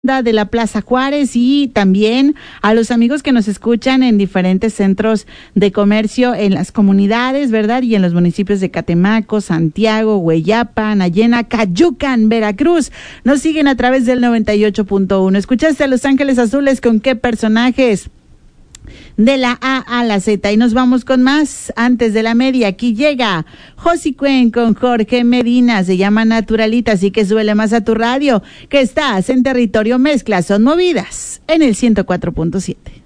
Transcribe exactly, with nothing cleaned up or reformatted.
de la Plaza Juárez y también a los amigos que nos escuchan en diferentes centros de comercio en las comunidades, ¿verdad? Y en los municipios de Catemaco, Santiago, Hueyapa, Nayena, Cayucan, Veracruz. Nos siguen a través del noventa y ocho punto uno. ¿Escuchaste a Los Ángeles Azules con qué personajes? De la A a la Z, y nos vamos con más antes de la media. Aquí llega Josi Cuen con Jorge Medina, se llama Naturalita, así que súbele más a tu radio, que estás en territorio mezcla, son movidas en el ciento cuatro punto siete.